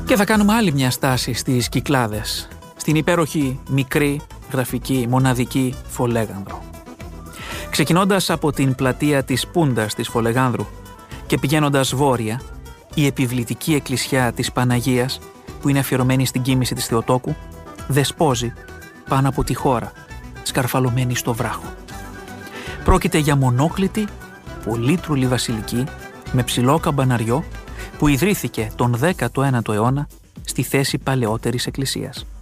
Και θα κάνουμε άλλη μια στάση στις Κυκλάδες, στην υπέροχη, μικρή, γραφική, μοναδική Φολέγανδρο. Ξεκινώντας από την πλατεία της Πούντας της Φολεγάνδρου και πηγαίνοντας βόρεια, η επιβλητική εκκλησιά της Παναγίας, που είναι αφιερωμένη στην κοίμηση της Θεοτόκου, δεσπόζει πάνω από τη χώρα, σκαρφαλωμένη στο βράχο. Πρόκειται για μονόκλητη, πολύτρουλη βασιλική με ψηλό καμπαναριό που ιδρύθηκε τον 19ο αιώνα στη θέση παλαιότερης εκκλησίας.